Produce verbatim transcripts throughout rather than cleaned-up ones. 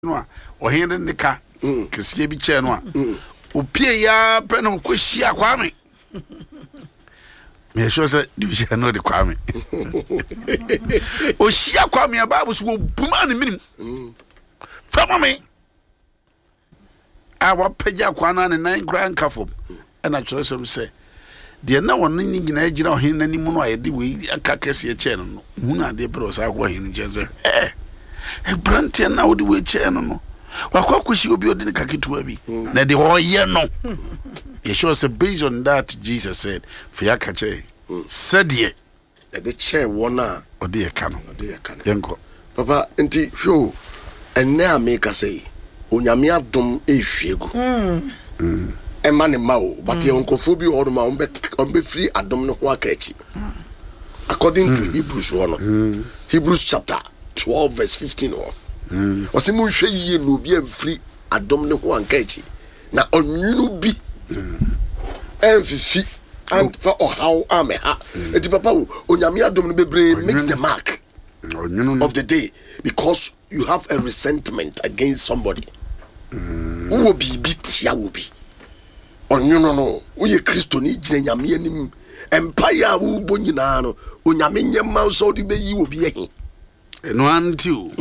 no o hende nika kesiye bi che no a opie ya pe no ko hia Kwame me sure say division no de Kwame o hia Kwame ya babu so buma ne minim fama me a wa pagya Kwana ne nine grand kafom and I trust him say de na won ni nyina agira o hende ni mu no ayede we aka kesiye che no hu na de bro sa ko hende jenze eh e brantia na wodi we che no no wakwa kushi obi odin kaketua bi na de hoye no it shows based on that Jesus said for ya kache said ye the chair wona odi e kano odi e kano yenko papa enti show enne ameka say onyame adom ehwiegu mm e ma ne ma o but ye onkofo bi ho ma ombe ombe free adom ne ho akachi according to Hebrews one Hebrews chapter twelve verse fifteen or mm wase mu hwe yiye no bi amfiri adom ne ho ankachi na onwunu bi enfifi and for how ame ha eti papa wo onyame adom no bebre makes the mark of the day because you have a resentment against somebody wo bi bi tia wo bi onwunu no wo ye Kristo ni gine nyame anim empire wo bo nyina no onyame nyema so de be yi wo bi ehi no antiu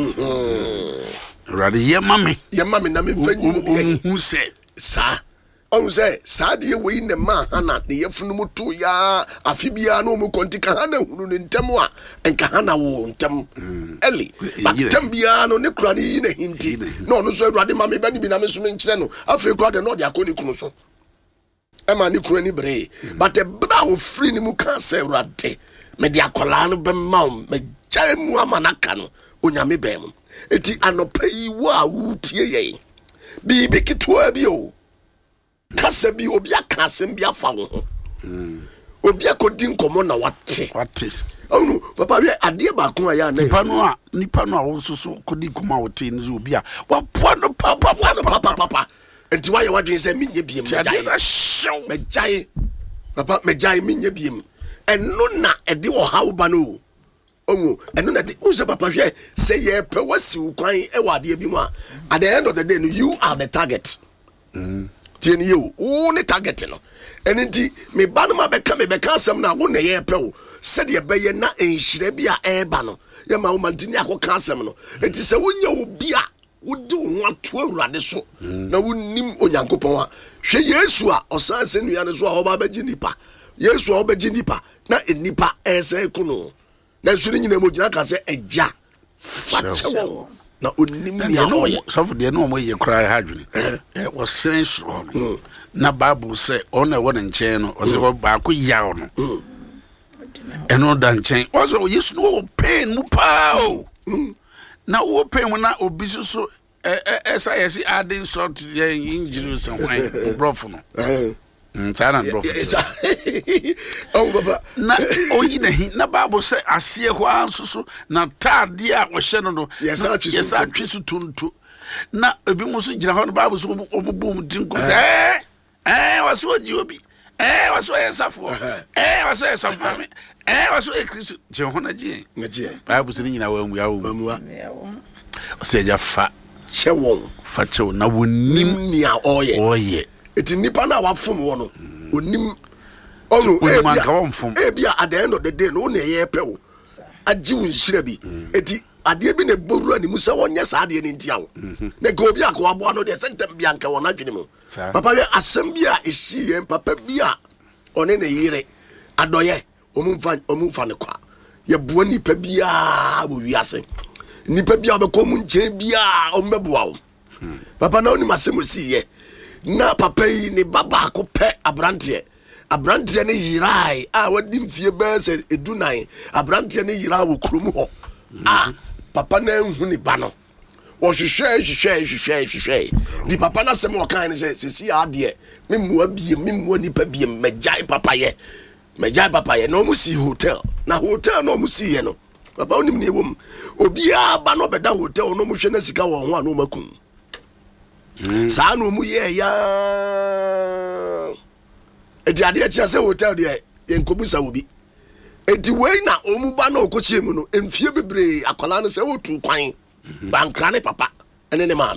radi ye mame ye mame na me fanyi wo bi hu se sa on say sa de we ne ma hana ne yefunu mutu ya afibia no mu kontika hana hunu ne ntem a enka hana wo ntem eli but tambia no ne kura ne ne hinti no no so awurade mame ba ni bi na me so menkyere no afi kura de no de akoni kunu so e ma ni kura ni bre but e bra wo free ni mu kan say awurade me de akola no be ma me jai mu amanaka no onyame bem eti anopai wo a wutie ye bi bi kitwa bi o kasa bi obi aka asem bi afa wo ho obi akodi nkomo na wate wate onu papa we ade ba ko aya na nipa no a nipa no a wo soso kodi nkoma wote nzu obi a wa poa no papa papa papa papa enti wa ye wadwen se menye biem jai me jai papa me jai menye biem eno na ede wo hawo ba no onu eno na de unse papa hwe say ye pe wasi ukwan e wade bi mu a at the end of the day no you are the target mm tieni you wo ne target no enenti me ba no ma beka me beka asem na wo ne ye pe wo se de be ye na enhire bi a e ba no ye ma wo mantini akoka asem no enti se wonya wo bi a wo di wo ato awurade so na wo nim onyankopon a hwe Yesu a osan se nua ne so a oba bagi nipa Yesu a obagi nipa na enipa ese kuno na suru nyina mo gina ka se eja fachewo na onim ni anoye so for de no mo ye cry hadwene eh was sense na Bible say on e won nchen no o se ba ko yaw no eno da nchen o so Yesu no pain mu pa o na wo pain mu na obi so eh eh esa yesi adding salt to the injury so why brofo no eh Ntana brofo oh baba na oyi na hi na Bible say asie ho ansoso na tade a wo hye no no yesa atwesu tuntu na ebi mu so gira ho no Bible so omubum dinko say eh eh waso ji obi eh waso yesafo eh waso yesafo me eh waso e Kristo je ho na je na je Bible so nyina wa mu ya wo mu o se ja fa chewon fa chew na wonim ni a oye oye eti nipa na wafom wo no onim onu e bia at the end of the day no na ye pe wo agi wo nhira bi eti ade bi na borura ni musa wonye sa ade ni ntia wo na go bi akwa abo no de sentem bia nka wona dwene mu papa we asem bia esi ye papa bia one na yire adoye omumfa omumfa ne kwa ye buo nipa bia wo wiase nipa bia be ko mu nche bia ombeboa wo papa na oni masem si ye na papa yi ni baba ko pe abrante abrante ne yirai a wadi mfie be se edunan abrante ne yira wo krom ho ah papa na hu ni ba no wo hwehwe hwehwe hwehwe hwehwe di papa na sem wo kan ne se sisi ade me mua bie me mua ni pa bie megai papa ye megai papa ye no mu si hotel na hotel no mu si ye no papa onim ne wom obi a ba no beda hotel no mu hwe na sika wo ho a no makun sa no mu ye ya eti ade acha se hotel de enkobusa obi eti wei na omuba na okochie mu no emfie bebre akola no se otu kwan bankra ne papa ene ne maame